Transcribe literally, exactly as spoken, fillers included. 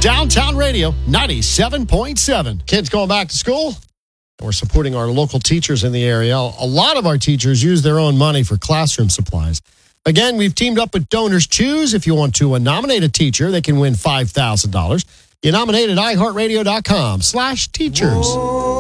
Downtown Radio ninety-seven point seven. Kids going back to school? We're supporting our local teachers in the area. A lot of our teachers use their own money for classroom supplies. Again, we've teamed up with Donors Choose. If you want to uh, nominate a teacher, they can win five thousand dollars. You nominate at iHeartRadio.com slash teachers. Whoa.